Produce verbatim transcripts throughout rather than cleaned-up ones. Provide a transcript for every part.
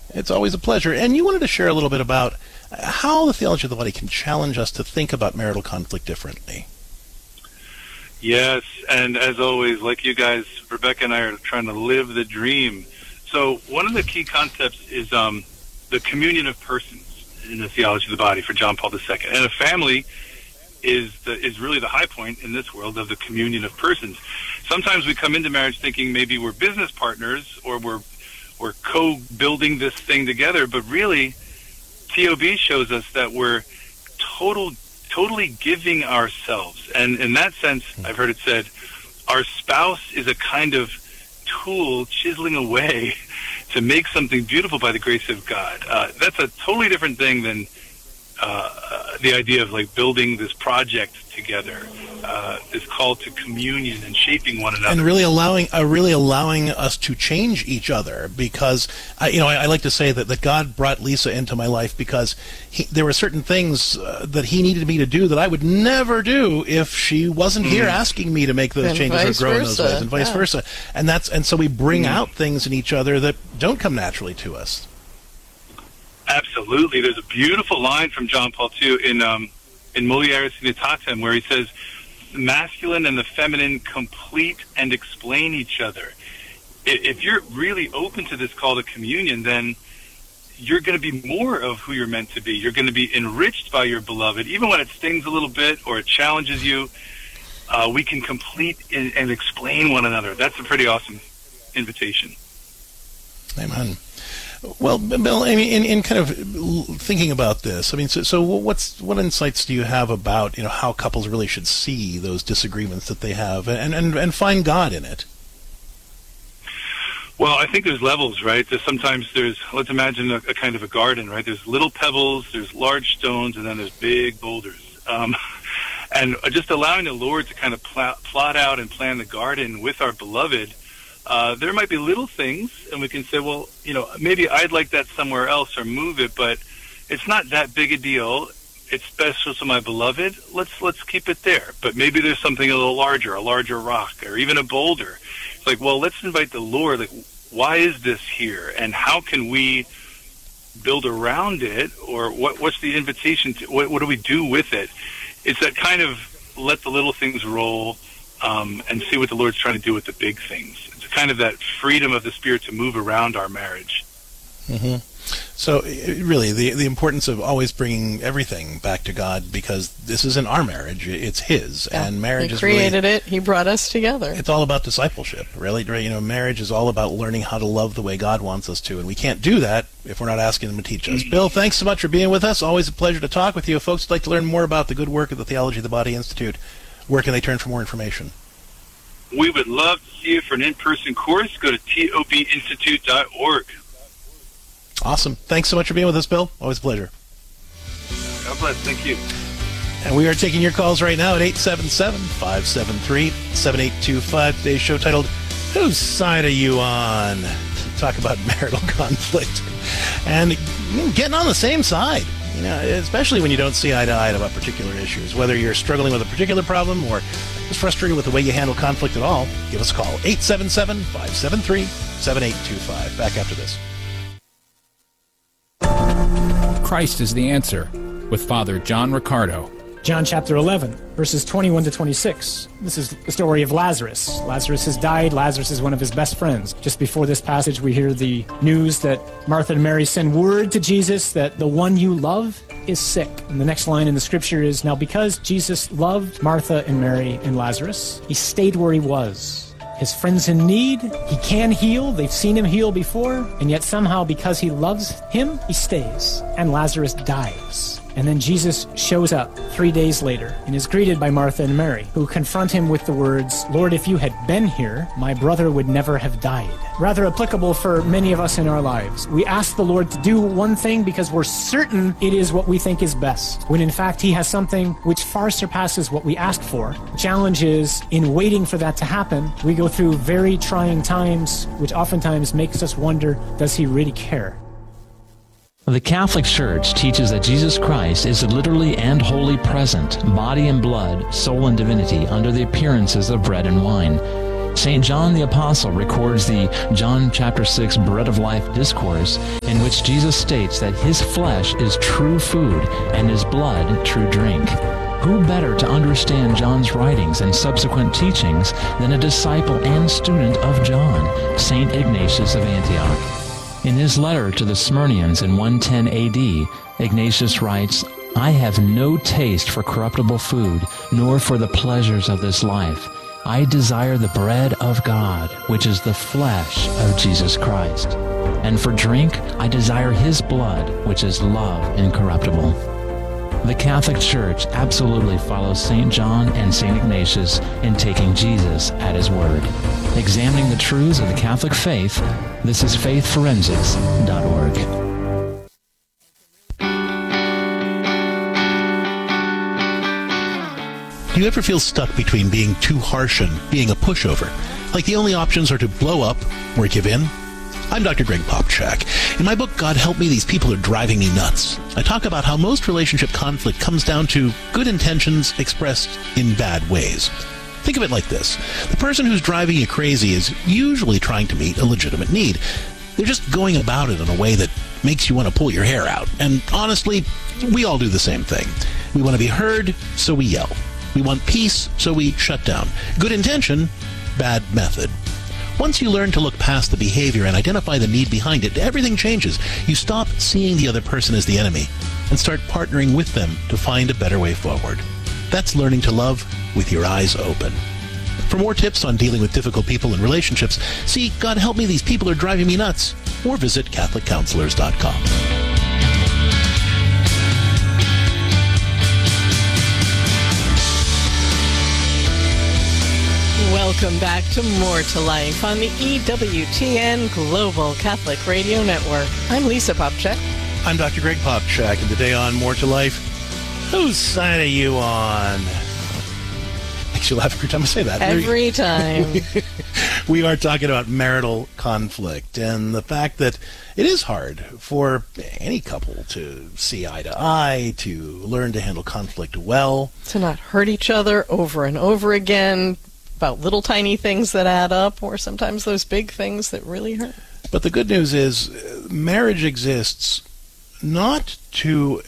It's always a pleasure. And you wanted to share a little bit about how the theology of the body can challenge us to think about marital conflict differently. Yes, and as always, like you guys, Rebecca and I are trying to live the dream. So one of the key concepts is um, the communion of persons in the theology of the body for John Paul the Second. And a family is the, is really the high point in this world of the communion of persons. Sometimes we come into marriage thinking maybe we're business partners or we're we're co-building this thing together, but really T O B shows us that we're total totally giving ourselves. And in that sense, I've heard it said, our spouse is a kind of tool chiseling away to make something beautiful by the grace of God. Uh, that's a totally different thing than uh, the idea of like building this project together. Uh, this call to communion and shaping one another, and really allowing, uh, really allowing us to change each other. Because I, you know, I, I like to say that, that God brought Lisa into my life because he, there were certain things uh, that He needed me to do that I would never do if she wasn't mm. here asking me to make those and changes or grow in those ways, and vice yeah. versa. And that's and so we bring mm. out things in each other that don't come naturally to us. Absolutely, there's a beautiful line from John Paul the Second in um, in Mulieris Unitatem where he says, the masculine and the feminine complete and explain each other. If you're really open to this call to communion, then you're going to be more of who you're meant to be. You're going to be enriched by your beloved. Even when it stings a little bit or it challenges you, uh, we can complete and, and explain one another. That's a pretty awesome invitation. Amen. Well, Bill, I mean, in, in kind of thinking about this, I mean, so, so what's what insights do you have about, you know, how couples really should see those disagreements that they have and, and, and find God in it? Well, I think there's levels, right? There's sometimes there's, let's imagine a, a kind of a garden, right? There's little pebbles, there's large stones, and then there's big boulders. Um, and just allowing the Lord to kind of pl- plot out and plan the garden with our beloved. Uh, there might be little things, and we can say, well, you know, maybe I'd like that somewhere else or move it, but it's not that big a deal. It's special to my beloved. Let's let's keep it there. But maybe there's something a little larger, a larger rock, or even a boulder. It's like, well, let's invite the Lord. Like, why is this here, and how can we build around it, or what? What's the invitation to? What, what do we do with it? It's that kind of let the little things roll um, and see what the Lord's trying to do with the big things. Kind of that freedom of the Spirit to move around our marriage. Mm-hmm. So really, the the importance of always bringing everything back to God, because this isn't our marriage, it's His. Yeah. And marriage He is created really, it, He brought us together. It's all about discipleship, really. You know, marriage is all about learning how to love the way God wants us to, and we can't do that if we're not asking Him to teach us. Bill, thanks so much for being with us. Always a pleasure to talk with you. If folks would like to learn more about the good work of the Theology of the Body Institute, where can they turn for more information? We would love to see you for an in-person course. Go to T O B institute dot org. Awesome. Thanks so much for being with us, Bill. Always a pleasure. God bless. Thank you. And we are taking your calls right now at eight seven seven, five seven three, seven eight two five. Today's show titled, Whose Side Are You On? Talk about marital conflict. And getting on the same side. You know, especially when you don't see eye to eye about particular issues. Whether you're struggling with a particular problem or just frustrated with the way you handle conflict at all, give us a call. eight seven seven, five seven three, seven eight two five. Back after this. Christ is the Answer with Father John Riccardo. John chapter eleven, verses twenty-one to twenty-six. This is the story of Lazarus. Lazarus has died. Lazarus is one of his best friends. Just before this passage, we hear the news that Martha and Mary send word to Jesus that the one you love is sick. And the next line in the scripture is, now because Jesus loved Martha and Mary and Lazarus, he stayed where he was. His friend's in need. He can heal. They've seen him heal before. And yet somehow, because he loves him, he stays. And Lazarus dies. And then Jesus shows up three days later and is greeted by Martha and Mary, who confront him with the words, Lord, if you had been here, my brother would never have died. Rather applicable for many of us in our lives. We ask the Lord to do one thing because we're certain it is what we think is best, when in fact he has something which far surpasses what we ask for. The challenge is, in waiting for that to happen, we go through very trying times, which oftentimes makes us wonder, does he really care? The Catholic Church teaches that Jesus Christ is literally and wholly present, body and blood, soul and divinity, under the appearances of bread and wine. Saint John the Apostle records the John chapter six Bread of Life discourse, in which Jesus states that his flesh is true food and his blood true drink. Who better to understand John's writings and subsequent teachings than a disciple and student of John, Saint Ignatius of Antioch? In his letter to the Smyrnians in one ten A D, Ignatius writes, "I have no taste for corruptible food, nor for the pleasures of this life. I desire the bread of God, which is the flesh of Jesus Christ. And for drink, I desire his blood, which is love incorruptible." The Catholic Church absolutely follows Saint John and Saint Ignatius in taking Jesus at his word. Examining the truths of the Catholic faith, this is faith forensics dot org. Do you ever feel stuck between being too harsh and being a pushover? Like the only options are to blow up or give in? I'm Doctor Greg Popchak. In my book, God Help Me, These People Are Driving Me Nuts, I talk about how most relationship conflict comes down to good intentions expressed in bad ways. Think of it like this. The person who's driving you crazy is usually trying to meet a legitimate need. They're just going about it in a way that makes you want to pull your hair out. And honestly, we all do the same thing. We want to be heard, so we yell. We want peace, so we shut down. Good intention, bad method. Once you learn to look past the behavior and identify the need behind it, everything changes. You stop seeing the other person as the enemy and start partnering with them to find a better way forward. That's learning to love with your eyes open. For more tips on dealing with difficult people and relationships, see God Help Me, These People Are Driving Me Nuts, or visit Catholic Counselors dot com. Welcome back to More to Life on the E W T N Global Catholic Radio Network. I'm Lisa Popchak. I'm Doctor Greg Popchak, and today on More to Life, whose side are you on? Makes you laugh every time I say that. Every time. We are talking about marital conflict and the fact that it is hard for any couple to see eye to eye, to learn to handle conflict well. To not hurt each other over and over again about little tiny things that add up, or sometimes those big things that really hurt. But the good news is marriage exists not to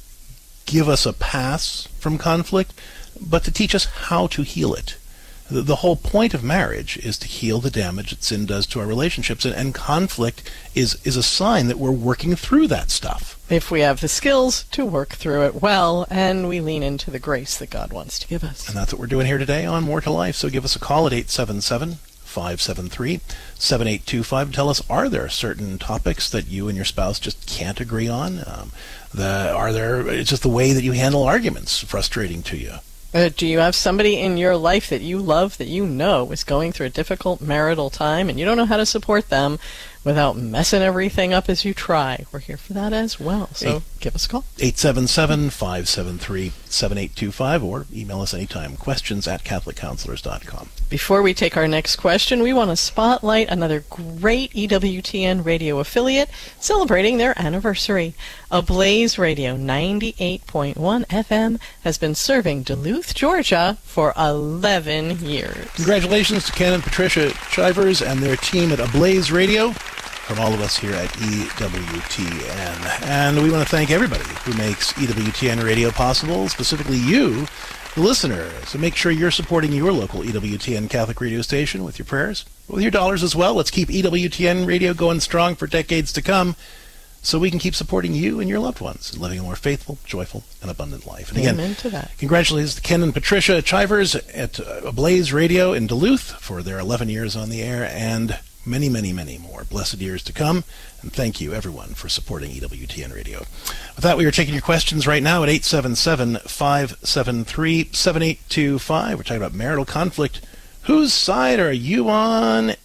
give us a pass from conflict, but to teach us how to heal it. The, the whole point of marriage is to heal the damage that sin does to our relationships, and, and conflict is, is a sign that we're working through that stuff. If we have the skills to work through it well, and we lean into the grace that God wants to give us. And that's what we're doing here today on More to Life. So give us a call at eight seven seven, five seven three, seven eight two five. Tell us, are there certain topics that you and your spouse just can't agree on? Um, the, are there, it's just the way that you handle arguments frustrating to you? Uh, do you have somebody in your life that you love that you know is going through a difficult marital time and you don't know how to support them without messing everything up as you try? We're here for that as well, so eight, give us a call. eight seven seven, five seven three, seven eight two five or email us anytime. Questions at Catholic Counselors dot com. Before we take our next question, we want to spotlight another great E W T N radio affiliate celebrating their anniversary. Ablaze Radio ninety-eight point one F M has been serving Duluth, Georgia for eleven years. Congratulations to Ken and Patricia Chivers and their team at Ablaze Radio, from all of us here at E W T N. And we want to thank everybody who makes E W T N Radio possible, specifically you, the listener. So make sure you're supporting your local E W T N Catholic radio station with your prayers, with your dollars as well. Let's keep E W T N Radio going strong for decades to come, so we can keep supporting you and your loved ones and living a more faithful, joyful, and abundant life. And again, amen to that. Congratulations to Ken and Patricia Chivers at Ablaze Radio in Duluth for their eleven years on the air, and many, many, many more blessed years to come. And thank you, everyone, for supporting E W T N Radio. With that, we are taking your questions right now at eight seven seven, five seven three, seven eight two five. We're talking about marital conflict. Whose side are you on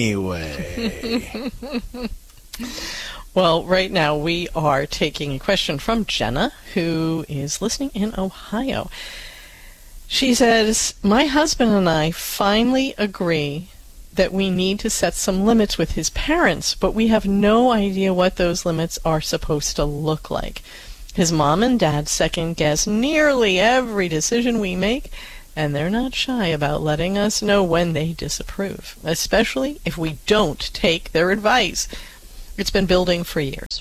anyway? Well, right now we are taking a question from Jenna, who is listening in Ohio. She says, my husband and I finally agree that we need to set some limits with his parents, but we have no idea what those limits are supposed to look like. His mom and dad second guess nearly every decision we make, and they're not shy about letting us know when they disapprove, especially if we don't take their advice. It's been building for years.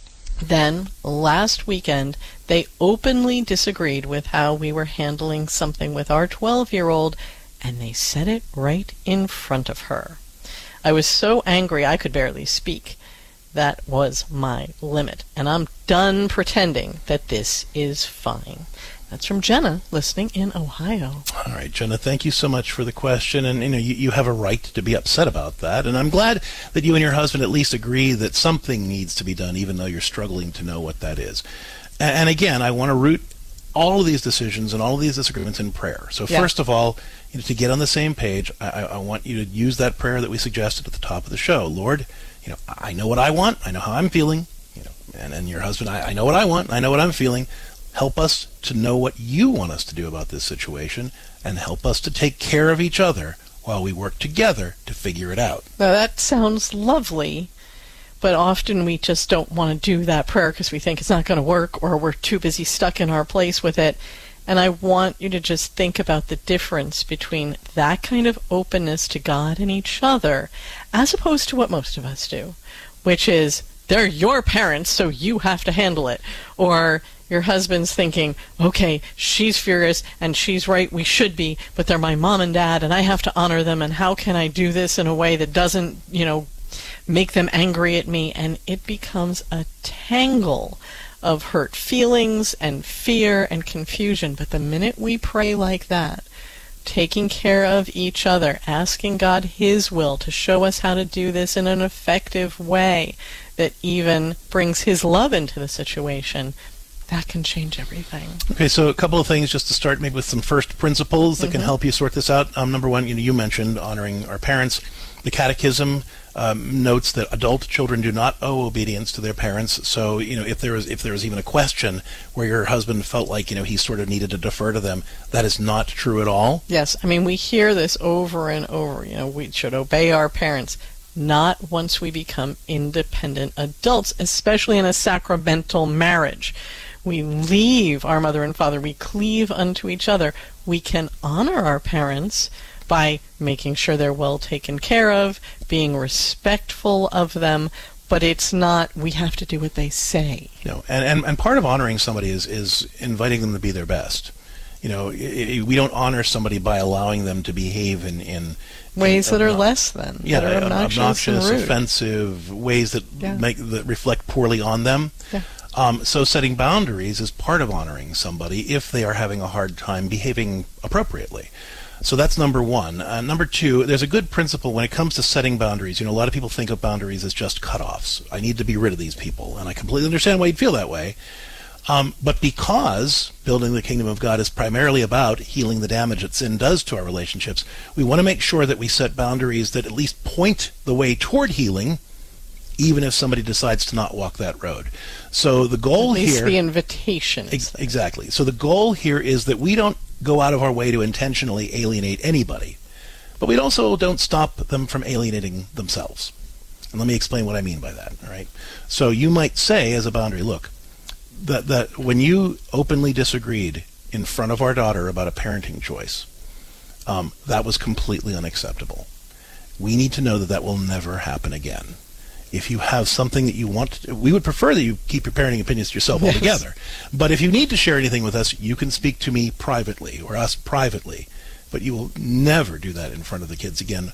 Then, last weekend, they openly disagreed with how we were handling something with our twelve-year-old, and they said it right in front of her. I was so angry I could barely speak. That was my limit, and I'm done pretending that this is fine. That's from Jenna, listening in Ohio. All right, Jenna, thank you so much for the question. And, you know, you, you have a right to be upset about that. And I'm glad that you and your husband at least agree that something needs to be done, even though you're struggling to know what that is. And, and again, I want to root all of these decisions and all of these disagreements in prayer. So Yeah. first of all, you know, to get on the same page, I, I want you to use that prayer that we suggested at the top of the show. Lord, you know, I know what I want. I know how I'm feeling. You know, and, and your husband, I, I know what I want. I know what I'm feeling. Help us to know what you want us to do about this situation, and help us to take care of each other while we work together to figure it out. Now that sounds lovely, but often we just don't want to do that prayer because we think it's not going to work, or we're too busy stuck in our place with it. And I want you to just think about the difference between that kind of openness to God and each other, as opposed to what most of us do, which is, they're your parents, so you have to handle it. Or your husband's thinking, okay, she's furious and she's right, we should be, but they're my mom and dad and I have to honor them, and how can I do this in a way that doesn't, you know, make them angry at me? And it becomes a tangle of hurt feelings and fear and confusion. But the minute we pray like that, taking care of each other, asking God His will to show us how to do this in an effective way that even brings His love into the situation, that can change everything. Okay, so a couple of things just to start, maybe with some first principles that mm-hmm. can help you sort this out. Um, number one, you know, you mentioned honoring our parents. The Catechism um, notes that adult children do not owe obedience to their parents. So, you know, if there is if there is even a question where your husband felt like, you know, he sort of needed to defer to them, that is not true at all. Yes, I mean, we hear this over and over. You know, we should obey our parents. Not once we become independent adults, especially in a sacramental marriage. We leave our mother and father. We cleave unto each other. We can honor our parents by making sure they're well taken care of, being respectful of them, but it's not, we have to do what they say. No, and, and, and part of honoring somebody is, is inviting them to be their best. You know, it, it, we don't honor somebody by allowing them to behave in... in ways in, that uh, are less than, yeah, that are obnoxious, obnoxious and rude. offensive, ways that Yeah. make that reflect poorly on them. Yeah. Um, so setting boundaries is part of honoring somebody if they are having a hard time behaving appropriately. So that's number one. Uh, number two, there's a good principle when it comes to setting boundaries. You know, a lot of people think of boundaries as just cutoffs. I need to be rid of these people, and I completely understand why you'd feel that way. Um, but because building the kingdom of God is primarily about healing the damage that sin does to our relationships, we want to make sure that we set boundaries that at least point the way toward healing, even if somebody decides to not walk that road. So the goal At least here... the invitation. Ex- exactly. So the goal here is that we don't go out of our way to intentionally alienate anybody, but we also don't stop them from alienating themselves. And let me explain what I mean by that, all right? So you might say as a boundary, look, that, that when you openly disagreed in front of our daughter about a parenting choice, um, that was completely unacceptable. We need to know that that will never happen again. If you have something that you want to, we would prefer that you keep your parenting opinions to yourself Yes. altogether. But if you need to share anything with us, you can speak to me privately or us privately. But you will never do that in front of the kids again.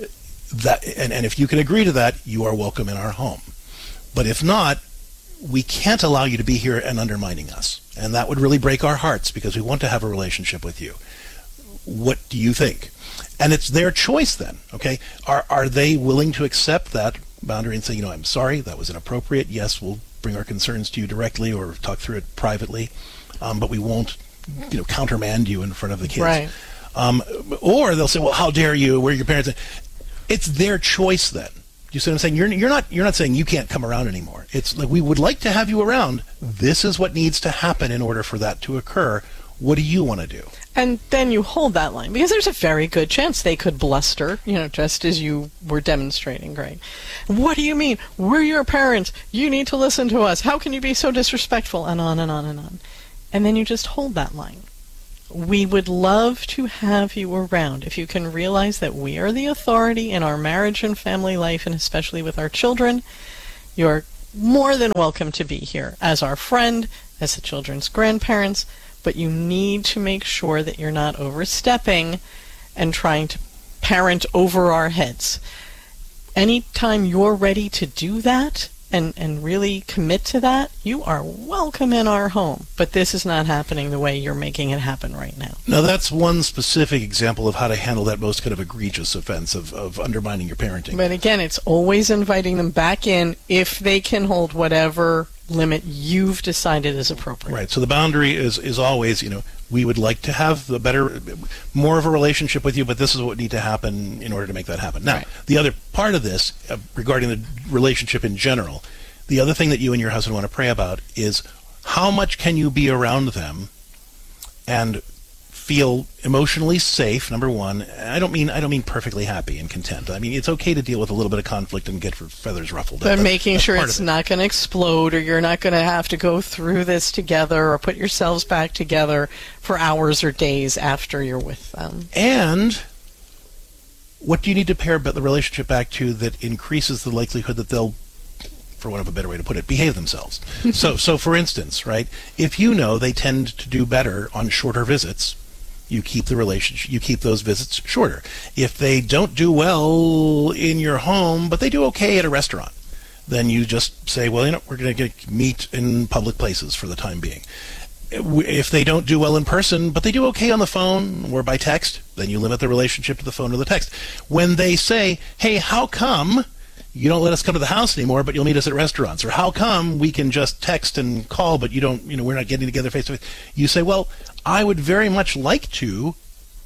That and, and if you can agree to that, you are welcome in our home. But if not, we can't allow you to be here and undermining us. And that would really break our hearts because we want to have a relationship with you. What do you think? And it's their choice then, okay? Are are they willing to accept that boundary and say, you know, I'm sorry, that was inappropriate. Yes, we'll bring our concerns to you directly or talk through it privately, um, but we won't, you know, countermand you in front of the kids. Right. Um, or they'll say, well, how dare you? We're your parents. It's their choice then. You see what I'm saying? You're you're not you're not saying you can't come around anymore. It's like, we would like to have you around. This is what needs to happen in order for that to occur. What do you want to do? And then you hold that line, because there's a very good chance they could bluster, you know, just as you were demonstrating, Greg. What do you mean? We're your parents. You need to listen to us. How can you be so disrespectful? And on and on and on. And then you just hold that line. we would love to have you around. If you can realize that we are the authority in our marriage and family life, and especially with our children, you're more than welcome to be here as our friend, as the children's grandparents, but you need to make sure that you're not overstepping and trying to parent over our heads. Anytime you're ready to do that and, and really commit to that, you are welcome in our home. But this is not happening the way you're making it happen right now. Now, that's one specific example of how to handle that most kind of egregious offense of, of undermining your parenting. But again, it's always inviting them back in if they can hold whatever limit you've decided is appropriate. Right. So the boundary is, is always, you know, we would like to have the better, more of a relationship with you, but this is what would need to happen in order to make that happen. Now, right. The other part of this, uh, regarding the relationship in general, the other thing that you and your husband want to pray about is how much can you be around them and feel emotionally safe, number one. I don't mean I don't mean perfectly happy and content. I mean, it's okay to deal with a little bit of conflict and get feathers ruffled. But that, making that's sure part it's of it. not going to explode, or you're not going to have to go through this together or put yourselves back together for hours or days after you're with them. And what do you need to pair the relationship back to that increases the likelihood that they'll, for want of a better way to put it, behave themselves? so, so for instance, right, if you know they tend to do better on shorter visits, you keep the relationship, you keep those visits shorter. If they don't do well in your home, but they do okay at a restaurant, then you just say, well, you know, we're going to meet in public places for the time being. If they don't do well in person, but they do okay on the phone or by text, then you limit the relationship to the phone or the text. When they say, hey, how come you don't let us come to the house anymore, but you'll meet us at restaurants? Or how come we can just text and call, but you don't, you know, we're not getting together face to face? You say, well, I would very much like to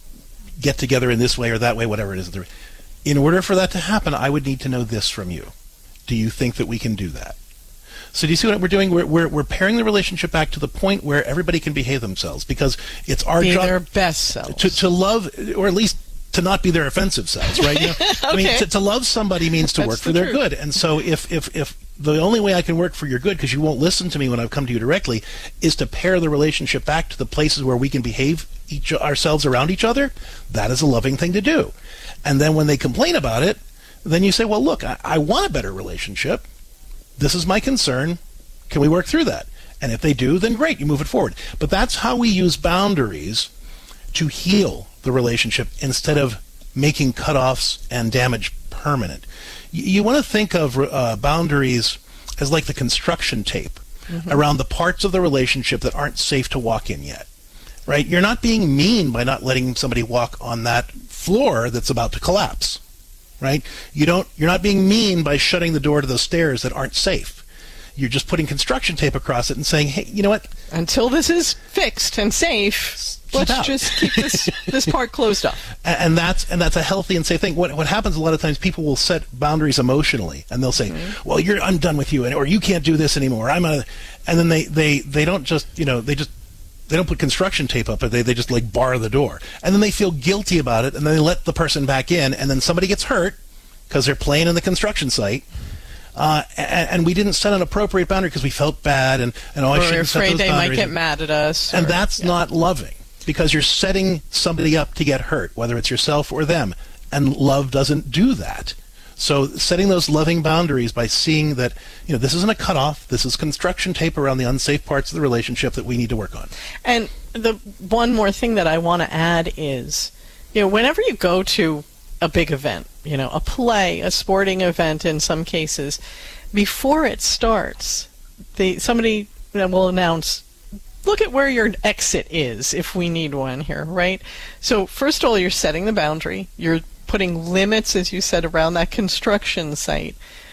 get together in this way or that way, whatever it is. In order for that to happen, I would need to know this from you. Do you think that we can do that? So do you see what we're doing? We're, we're, we're pairing the relationship back to the point where everybody can behave themselves, because it's our Be job their best selves. to, to love, or at least to not be their offensive selves, right? You know, Okay. I mean, to, to love somebody means to That's work for the their truth. good. And so if, if, if the only way I can work for your good, because you won't listen to me when I've come to you directly, is to pair the relationship back to the places where we can behave each ourselves around each other, that is a loving thing to do. And then when they complain about it, then you say, well, look, I, I want a better relationship. This is my concern. Can we work through that? And if they do, then great, you move it forward. But that's how we use boundaries to heal the relationship instead of making cutoffs and damage permanent. You, you want to think of uh, boundaries as like the construction tape mm-hmm. around the parts of the relationship that aren't safe to walk in yet, right? You're not being mean by not letting somebody walk on that floor that's about to collapse, right? You don't, you're not being mean by shutting the door to those stairs that aren't safe. You're just putting construction tape across it and saying, hey, you know what? Until this is fixed and safe, let's out. just keep this this part closed off. And, and that's and that's a healthy and safe thing. What what happens a lot of times, people will set boundaries emotionally, and they'll say, mm-hmm. well, you're I'm done with you, and or you can't do this anymore. I'm a, and then they, they, they don't just you know they just they don't put construction tape up, but they they just like bar the door, and then they feel guilty about it, and then they let the person back in, and then somebody gets hurt because they're playing in the construction site. Uh, and, and we didn't set an appropriate boundary because we felt bad, and, and oh, I Or shouldn't we're set afraid those they might boundaries. get mad at us. And or- that's yeah. not loving, because you're setting somebody up to get hurt, whether it's yourself or them. And love doesn't do that. So setting those loving boundaries by seeing that, you know, this isn't a cutoff, this is construction tape around the unsafe parts of the relationship that we need to work on. And the one more thing that I want to add is, you know, whenever you go to a big event, you know, a play, a sporting event in some cases, before it starts, the somebody will announce, look at where your exit is if we need one here, right? So first of all, you're setting the boundary. You're putting limits, as you said, around that construction site.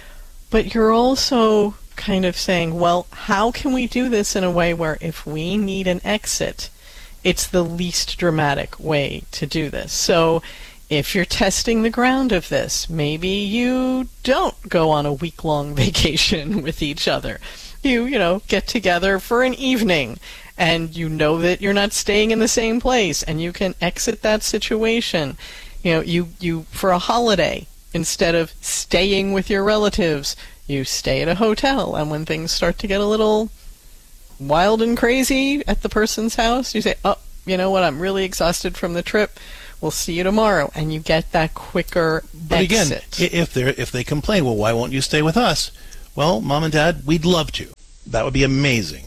But you're also kind of saying, well, how can we do this in a way where if we need an exit, it's the least dramatic way to do this? So if you're testing the ground of this, maybe you don't go on a week-long vacation with each other. You, you know, get together for an evening, and you know that you're not staying in the same place, and you can exit that situation. You know, you, you for a holiday, instead of staying with your relatives, you stay at a hotel, and when things start to get a little wild and crazy at the person's house, you say, oh, you know what, I'm really exhausted from the trip. We'll see you tomorrow. And you get that quicker But again, exit. i- if they if they complain, well, why won't you stay with us? Well, Mom and Dad, we'd love to. That would be amazing.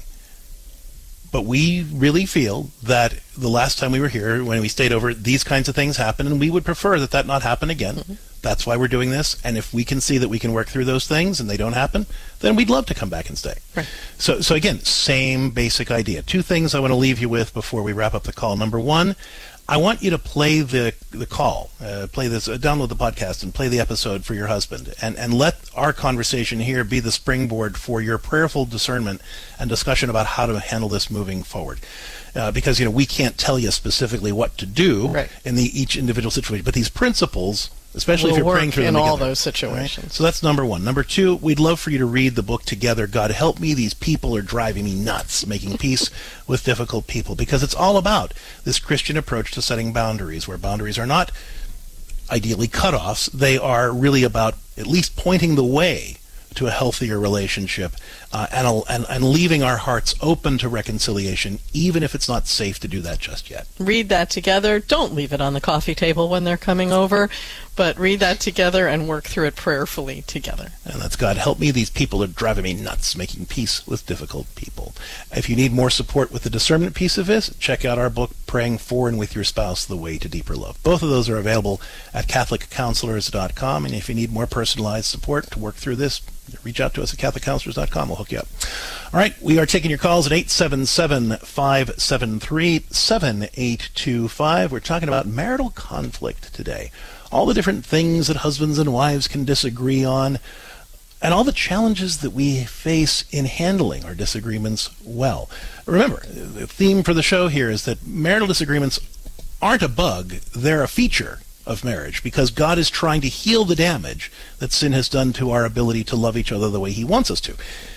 But we really feel that the last time we were here, when we stayed over, these kinds of things happened, and we would prefer that that not happen again. Mm-hmm. That's why we're doing this. And if we can see that we can work through those things and they don't happen, then we'd love to come back and stay. Right. So, so again, same basic idea. Two things I want to leave you with before we wrap up the call. Number one, I want you to play the the call, uh, play this, uh, download the podcast, and play the episode for your husband, and and let our conversation here be the springboard for your prayerful discernment and discussion about how to handle this moving forward. Uh, because you know we can't tell you specifically what to do right. in the each individual situation, but these principles, especially will if you're work praying through in them all together. those situations. Right? So that's number one. Number two, we'd love for you to read the book together. God help me, these people are driving me nuts, making peace with difficult people, because it's all about this Christian approach to setting boundaries, where boundaries are not ideally cutoffs. They are really about at least pointing the way to a healthier relationship, uh, and, and and leaving our hearts open to reconciliation, even if it's not safe to do that just yet. Read that together. Don't leave it on the coffee table when they're coming over, but read that together and work through it prayerfully together. And that's God help me, these people are driving me nuts, making peace with difficult people. If you need more support with the discernment piece of this, check out our book, Praying For and With Your Spouse, The Way to Deeper Love. Both of those are available at Catholic Counselors dot com, and if you need more personalized support to work through this, reach out to us at Catholic Counselors dot com. We'll hook you up. All right, we are taking your calls at eight seven seven, five seven three, seven eight two five. We're talking about marital conflict today. All the different things that husbands and wives can disagree on, and all the challenges that we face in handling our disagreements well. Remember, the theme for the show here is that marital disagreements aren't a bug, they're a feature of marriage, because God is trying to heal the damage that sin has done to our ability to love each other the way he wants us to.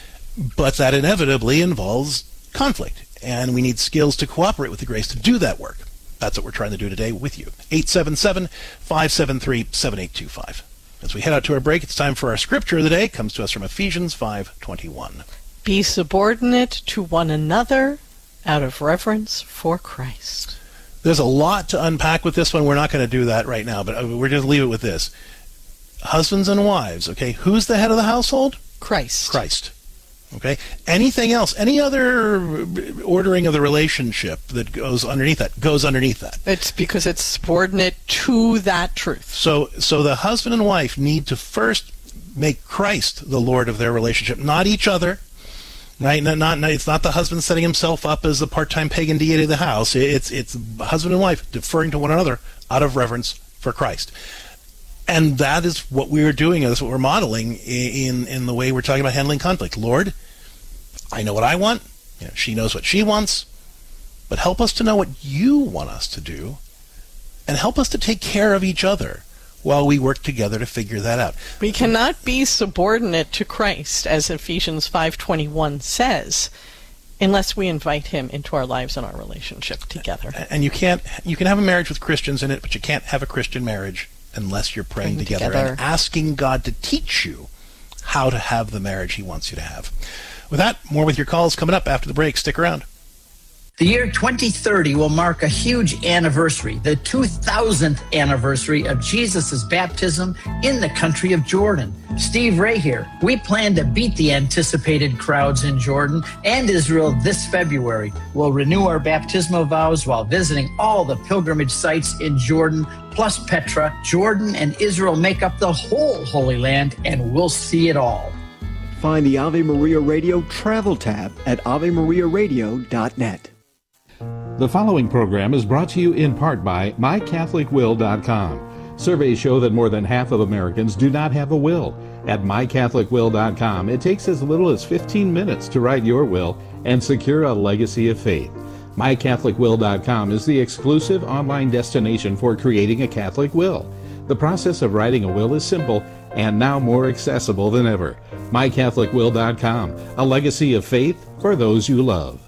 But that inevitably involves conflict, and we need skills to cooperate with the grace to do that work. That's what we're trying to do today with you. eight seven seven, five seven three, seven eight two five. As we head out to our break, it's time for our scripture of the day. It comes to us from Ephesians five twenty-one. Be subordinate to one another out of reverence for Christ. There's a lot to unpack with this one. We're not going to do that right now, but we're going to leave it with this. Husbands and wives, okay? Who's the head of the household? Christ. Christ. Okay? Anything else, any other ordering of the relationship that goes underneath that, goes underneath that. It's because it's subordinate to that truth. So, so the husband and wife need to first make Christ the Lord of their relationship, not each other. Right? Not, not, it's not the husband setting himself up as the part-time pagan deity of the house. It's it's husband and wife deferring to one another out of reverence for Christ. And that is what we are doing, and that's what we're modeling in, in the way we're talking about handling conflict. Lord, I know what I want. You know, she knows what she wants. But help us to know what you want us to do, and help us to take care of each other while we work together to figure that out. We cannot be subordinate to Christ, as Ephesians five twenty-one says, unless we invite him into our lives and our relationship together. And you can't you can have a marriage with Christians in it, but you can't have a Christian marriage unless you're praying, praying together, together and asking God to teach you how to have the marriage he wants you to have. With that, more with your calls coming up after the break. Stick around. The year twenty thirty will mark a huge anniversary, the two thousandth anniversary of Jesus' baptism in the country of Jordan. Steve Ray here. We plan to beat the anticipated crowds in Jordan and Israel this February. We'll renew our baptismal vows while visiting all the pilgrimage sites in Jordan, plus Petra. Jordan and Israel make up the whole Holy Land, and we'll see it all. Find the Ave Maria Radio travel tab at ave maria radio dot net. The following program is brought to you in part by my catholic will dot com. Surveys show that more than half of Americans do not have a will. At my catholic will dot com, it takes as little as fifteen minutes to write your will and secure a legacy of faith. my catholic will dot com is the exclusive online destination for creating a Catholic will. The process of writing a will is simple and now more accessible than ever. my catholic will dot com, a legacy of faith for those you love.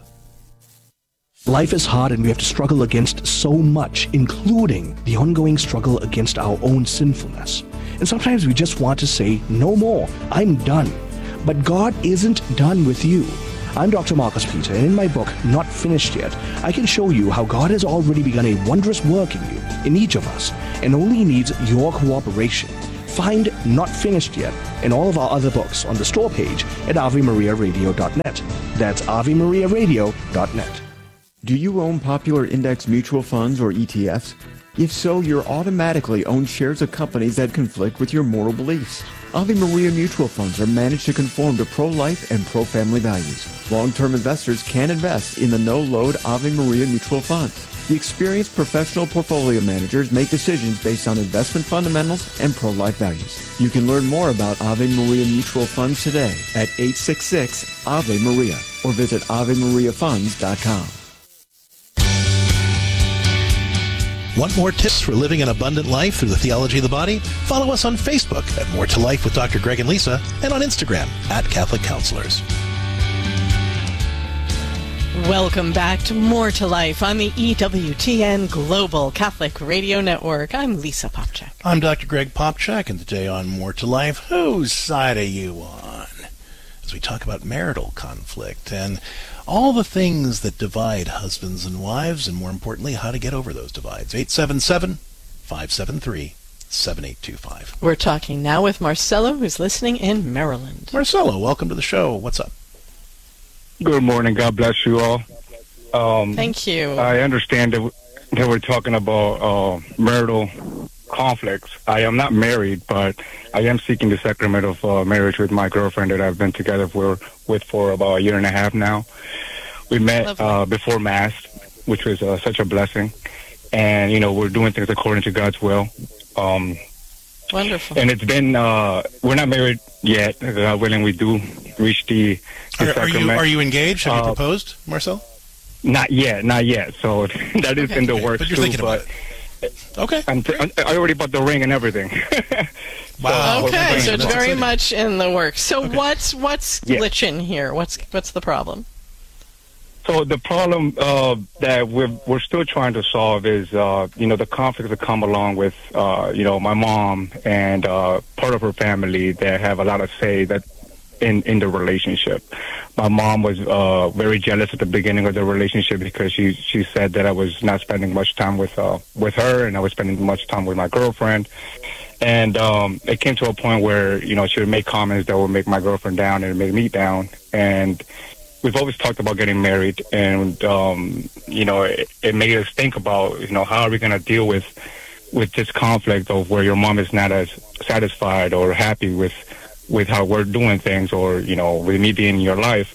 Life is hard and we have to struggle against so much, including the ongoing struggle against our own sinfulness. And sometimes we just want to say, no more, I'm done. But God isn't done with you. I'm Doctor Marcus Peter, and in my book, Not Finished Yet, I can show you how God has already begun a wondrous work in you, in each of us, and only needs your cooperation. Find Not Finished Yet and all of our other books on the store page at ave maria radio dot net. That's ave maria radio dot net. Do you own popular index mutual funds or E T Fs? If so, you're automatically owned shares of companies that conflict with your moral beliefs. Ave Maria mutual funds are managed to conform to pro-life and pro-family values. Long-term investors can invest in the no-load Ave Maria mutual funds. The experienced professional portfolio managers make decisions based on investment fundamentals and pro-life values. You can learn more about Ave Maria mutual funds today at eight six six Ave Maria or visit ave maria funds dot com. Want more tips for living an abundant life through the theology of the body? Follow us on Facebook at More to Life with Doctor Greg and Lisa, and on Instagram at Catholic Counselors. Welcome back to More to Life on the E W T N Global Catholic Radio Network. I'm Lisa Popchak. I'm Doctor Greg Popchak, and today on More to Life, whose side are you on? As we talk about marital conflict and all the things that divide husbands and wives, and more importantly, how to get over those divides. eight seven seven, five seven three, seven eight two five. We're talking now with Marcelo, who's listening in Maryland. Marcelo, welcome to the show. What's up? Good morning. God bless you all. Um, Thank you. I understand that, that we're talking about uh, marital conflicts. I am not married, but I am seeking the sacrament of uh, marriage with my girlfriend that I've been together for, with for about a year and a half now. We met uh, before Mass, which was uh, such a blessing. And, you know, we're doing things according to God's will. Um, Wonderful. And it's been, uh, we're not married yet. God willing, we do reach the, the Are, are sacrament. you are you engaged? Have uh, you proposed, Marcel? Not yet, not yet. So that is okay, in the okay. works but you're too. Thinking but about it. Okay. I'm t- I already bought the ring and everything. Wow. Okay, so it's That's very exciting. much in the works. So Okay. what's what's Yeah. glitching here? What's what's the problem? So the problem uh, that we're we're still trying to solve is, uh, you know, the conflicts that come along with, uh, you know, my mom and uh, part of her family that have a lot of say that in in the relationship. My mom was uh, very jealous at the beginning of the relationship because she she said that I was not spending much time with uh, with her, and I was spending much time with my girlfriend. And um, it came to a point where, you know, she would make comments that would make my girlfriend down and make me down. And we've always talked about getting married, and um, you know, it, it made us think about, you know, how are we going to deal with with this conflict of where your mom is not as satisfied or happy with with how we're doing things, or, you know, with me being in your life.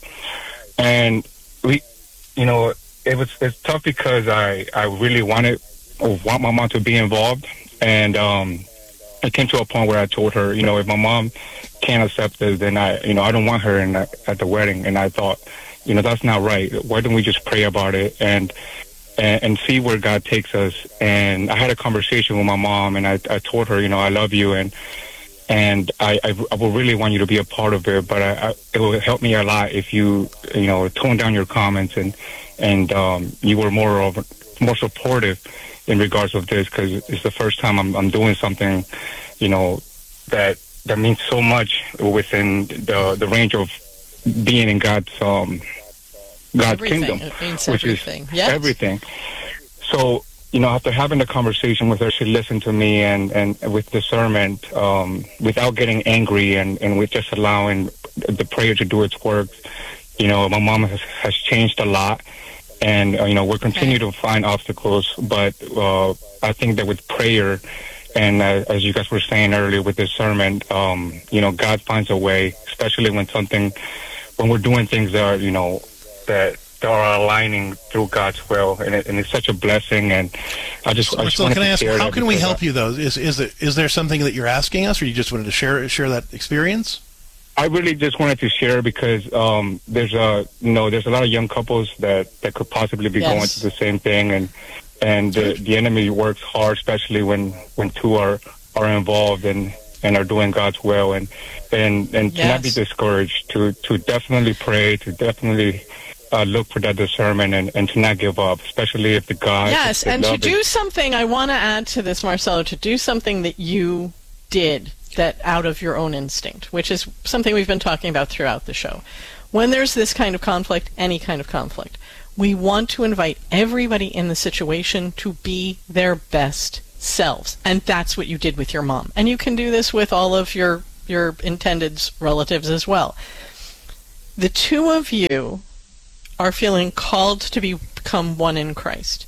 And we, you know, it was it's tough because I I really wanted or want my mom to be involved, and um, it came to a point where I told her, you know, if my mom can't accept this, then I, you know, I don't want her in the, at the wedding. And I thought, you know, that's not right. Why don't we just pray about it and and, and see where God takes us? And I had a conversation with my mom, and I, I told her, you know, I love you, and and I, I, I would really want you to be a part of it, but I, I, it would help me a lot if you, you know, tone down your comments and and um, you were more of more supportive in regards of this, because it's the first time I'm, I'm doing something, you know, that that means so much within the the range of being in God's um, God's Everything. kingdom, It means which everything. is Yes. everything. So, you know, after having the conversation with her, she listened to me, and, and with discernment, um, without getting angry, and, and with just allowing the prayer to do its work. You know, my mom has, has changed a lot, and, uh, you know, we're continuing to find obstacles, but uh, I think that with prayer, and uh, as you guys were saying earlier, with discernment, um, you know, God finds a way, especially when something, when we're doing things that are, you know, that that are aligning through God's will, and, it, and it's such a blessing. And I just, So, I just Marcel, wanted can I to ask, share how that can we because help you, though? Is is there, is there something that you're asking us, or you just wanted to share share that experience? I really just wanted to share because um, there's a, you know, there's a lot of young couples that, that could possibly be Yes. going through the same thing, and and the, the enemy works hard, especially when, when two are are involved and, and are doing God's will, and and and to not be Yes. discouraged, to to definitely pray, to definitely uh, look for that discernment, and, and to not give up, especially if the God. Yes, the and to love do is- something, I want to add to this, Marcelo, to do something that you did that out of your own instinct, which is something we've been talking about throughout the show. when there's this kind of conflict, any kind of conflict, we want to invite everybody in the situation to be their best selves. And that's what you did with your mom. And you can do this with all of your, your intended relatives as well. The two of you are feeling called to be, become one in Christ.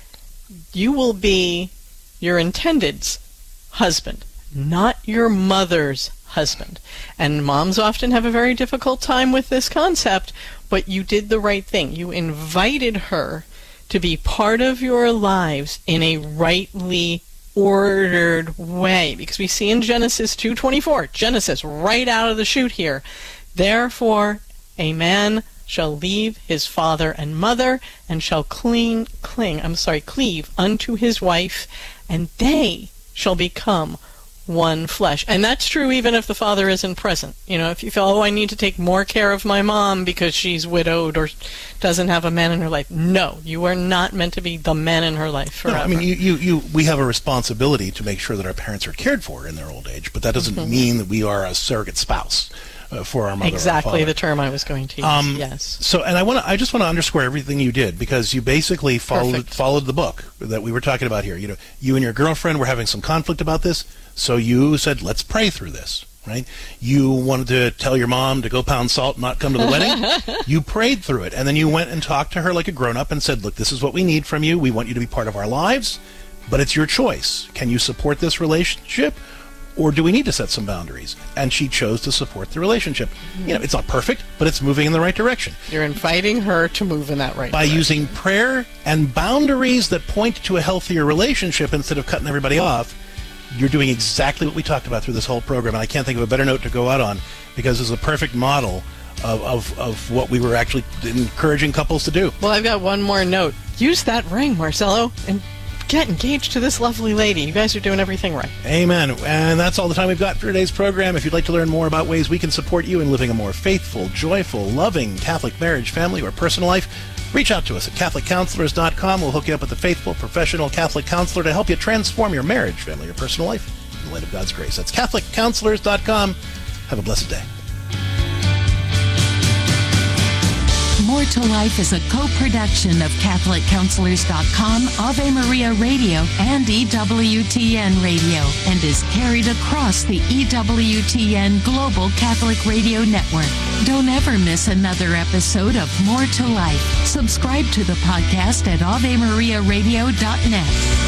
You will be your intended's husband, not your mother's husband. And moms often have a very difficult time with this concept, but you did the right thing. You invited her to be part of your lives in a rightly ordered way. Because we see in Genesis two twenty-four, Genesis right out of the chute here, therefore a man shall leave his father and mother, and shall cling, cling, I'm sorry, cleave unto his wife, and they shall become one flesh. And that's true even if the father isn't present. You know, if you feel, oh, I need to take more care of my mom because she's widowed or doesn't have a man in her life. No, you are not meant to be the man in her life forever. No, I mean, you, you, you, we have a responsibility to make sure that our parents are cared for in their old age, but that doesn't mm-hmm. mean that we are a surrogate spouse. Uh, for our mother exactly or the term I was going to use. Um, yes. So, and I want to, I just want to underscore everything you did, because you basically followed Perfect. followed the book that we were talking about here. You know, you and your girlfriend were having some conflict about this, so you said, "Let's pray through this." Right? You wanted to tell your mom to go pound salt and not come to the wedding. You prayed through it, and then you went and talked to her like a grown-up and said, "Look, this is what we need from you. We want you to be part of our lives, but it's your choice. Can you support this relationship? Or do we need to set some boundaries?" And she chose to support the relationship. Mm-hmm. You know, it's not perfect, but it's moving in the right direction. You're inviting her to move in that right By direction. using prayer and boundaries that point to a healthier relationship instead of cutting everybody off, you're doing exactly what we talked about through this whole program. And I can't think of a better note to go out on, because it's a perfect model of, of, of what we were actually encouraging couples to do. Well, I've got one more note. Use that ring, Marcelo, and get engaged to this lovely lady. You guys are doing everything right. Amen. And that's all the time we've got for today's program. If you'd like to learn more about ways we can support you in living a more faithful, joyful, loving Catholic marriage, family, or personal life, reach out to us at Catholic Counselors dot com. We'll hook you up with a faithful, professional Catholic counselor to help you transform your marriage, family, or personal life in the light of God's grace. That's Catholic Counselors dot com. Have a blessed day. More to Life is a co-production of Catholic Counselors dot com, Ave Maria Radio, and E W T N Radio, and is carried across the E W T N Global Catholic Radio Network. Don't ever miss another episode of More to Life. Subscribe to the podcast at Ave Maria Radio dot net.